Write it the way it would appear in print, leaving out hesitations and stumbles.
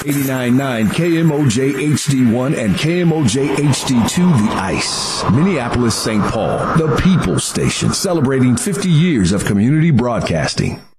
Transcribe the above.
89.9 KMOJ HD1 and KMOJ HD2 The Ice. Minneapolis, St. Paul, the People's Station, celebrating 50 years of community broadcasting.